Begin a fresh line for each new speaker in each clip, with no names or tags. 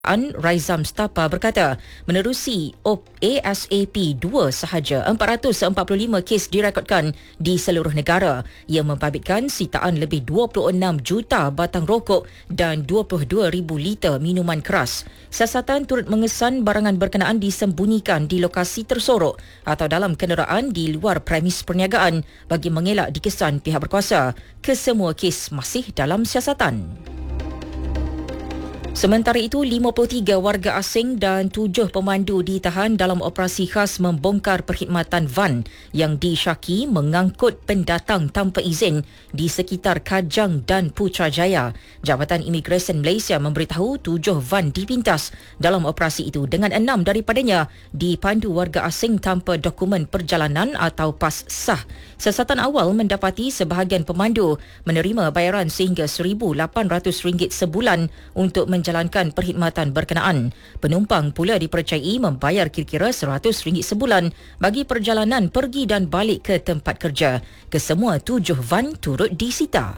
Raizam Stapa berkata, menerusi ASAP 2 sahaja, 445 kes direkodkan di seluruh negara yang membabitkan sitaan lebih 26 juta batang rokok dan 22,000 liter minuman keras. Siasatan turut mengesan barangan berkenaan disembunyikan di lokasi tersorok atau dalam kenderaan di luar premis perniagaan bagi mengelak dikesan pihak berkuasa. Kesemua kes masih dalam siasatan. Sementara itu, 53 warga asing dan 7 pemandu ditahan dalam operasi khas membongkar perkhidmatan van yang disyaki mengangkut pendatang tanpa izin di sekitar Kajang dan Putrajaya. Jabatan Imigresen Malaysia memberitahu 7 van dipintas dalam operasi itu dengan 6 daripadanya dipandu warga asing tanpa dokumen perjalanan atau pas sah. Siasatan awal mendapati sebahagian pemandu menerima bayaran sehingga RM1,800 sebulan untuk menjalankan perkhidmatan berkenaan. Penumpang pula dipercayai membayar kira-kira RM100 sebulan bagi perjalanan pergi dan balik ke tempat kerja. Kesemua 7 van turut disita.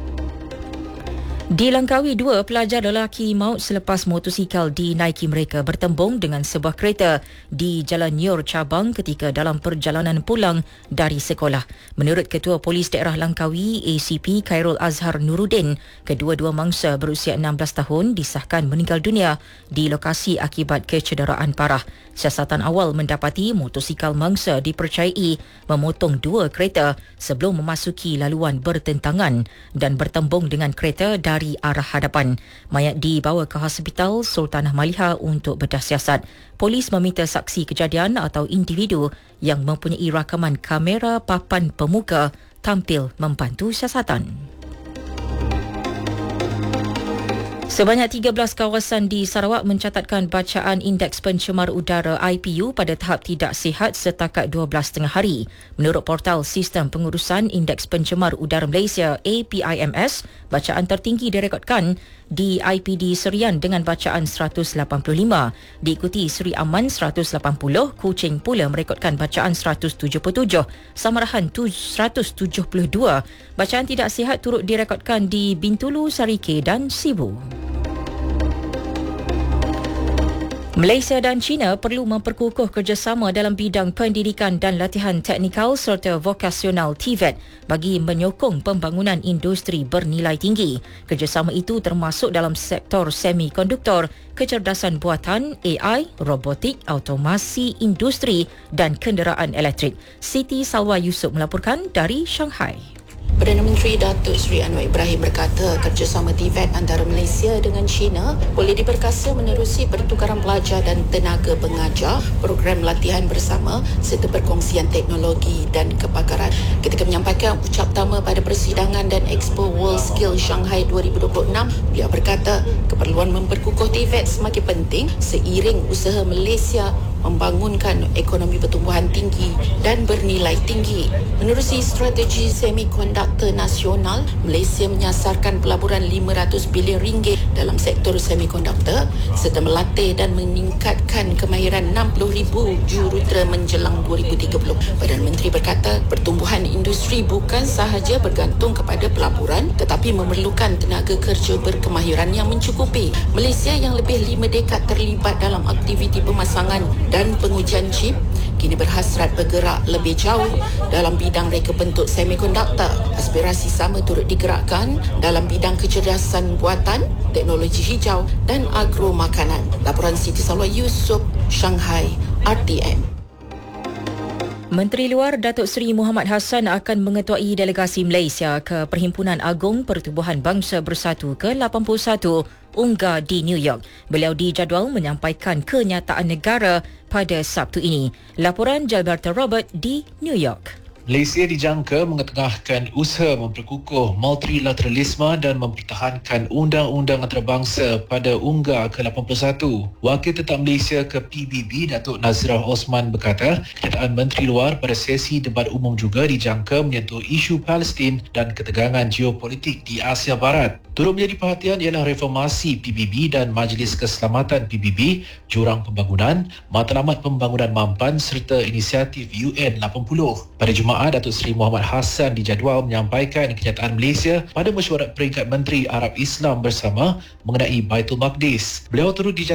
Di Langkawi, 2 pelajar lelaki maut selepas motosikal dinaiki mereka bertembung dengan sebuah kereta di Jalan Nyor Cabang ketika dalam perjalanan pulang dari sekolah. Menurut Ketua Polis Daerah Langkawi, ACP Khairul Azhar Nuruddin, kedua-dua mangsa berusia 16 tahun disahkan meninggal dunia di lokasi akibat kecederaan parah. Siasatan awal mendapati motosikal mangsa dipercayai memotong 2 kereta sebelum memasuki laluan bertentangan dan bertembung dengan kereta dari arah hadapan. Mayat dibawa ke Hospital Sultanah Maliha untuk bedah siasat. Polis meminta saksi kejadian atau individu yang mempunyai rakaman kamera papan pemuka tampil membantu siasatan. Sebanyak 13 kawasan di Sarawak mencatatkan bacaan Indeks Pencemar Udara IPU pada tahap tidak sihat setakat 12 tengah hari. Menurut portal Sistem Pengurusan Indeks Pencemar Udara Malaysia APIMS, bacaan tertinggi direkodkan di IPD Serian dengan bacaan 185. Diikuti Seri Aman 180, Kuching pula merekodkan bacaan 177, Samarahan 172. Bacaan tidak sihat turut direkodkan di Bintulu, Sarike dan Sibu. Malaysia dan China perlu memperkukuh kerjasama dalam bidang pendidikan dan latihan teknikal serta vokasional TVET bagi menyokong pembangunan industri bernilai tinggi. Kerjasama itu termasuk dalam sektor semikonduktor, kecerdasan buatan, AI, robotik, automasi industri dan kenderaan elektrik. Siti Salwa Yusof melaporkan dari Shanghai.
Perdana Menteri Datuk Seri Anwar Ibrahim berkata kerjasama TVET antara Malaysia dengan China boleh diperkasa menerusi pertukaran pelajar dan tenaga pengajar, program latihan bersama serta perkongsian teknologi dan kepakaran. Ketika menyampaikan ucap tama pada persidangan dan Expo World Skill Shanghai 2026, beliau berkata keperluan memperkukuh TVET semakin penting seiring usaha Malaysia membangunkan ekonomi pertumbuhan tinggi dan bernilai tinggi. Menerusi strategi semikonduktor nasional, Malaysia menyasarkan pelaburan RM500 bilion dalam sektor semikonduktor serta melatih dan meningkatkan kemahiran 60,000 jurutera menjelang 2030. Perdana Menteri berkata, pertumbuhan industri bukan sahaja bergantung kepada pelaburan tetapi memerlukan tenaga kerja berkemahiran yang mencukupi. Malaysia yang lebih 5 dekad terlibat dalam aktiviti pemasangan dan pengujian chip kini berhasrat bergerak lebih jauh dalam bidang reka bentuk semikonduktor. Aspirasi sama turut digerakkan dalam bidang kecerdasan buatan, teknologi hijau dan agro makanan. Laporan Siti Salwa Yusof, Shanghai, RTM.
Menteri Luar Datuk Seri Muhammad Hassan akan mengetuai delegasi Malaysia ke Perhimpunan Agung Pertubuhan Bangsa Bersatu ke-81 UNGA di New York. Beliau dijadual menyampaikan kenyataan negara pada Sabtu ini. Laporan Jalberta Robert di New York.
Malaysia dijangka mengetengahkan usaha memperkukuh multilateralisme dan mempertahankan undang-undang antarabangsa pada UNGA ke-81. Wakil Tetap Malaysia ke PBB Datuk Nazirah Osman berkata, kenyataan Menteri Luar pada sesi debat umum juga dijangka menyentuh isu Palestin dan ketegangan geopolitik di Asia Barat. Turut menjadi perhatian ialah reformasi PBB dan Majlis Keselamatan PBB, Jurang Pembangunan, Matlamat Pembangunan Mampan serta inisiatif UN 80. Pada Jumaat Jemaah Datuk Seri Muhammad Hassan dijadual menyampaikan kenyataan Malaysia pada mesyuarat peringkat Menteri Arab Islam bersama mengenai Baitul Maqdis. Beliau turut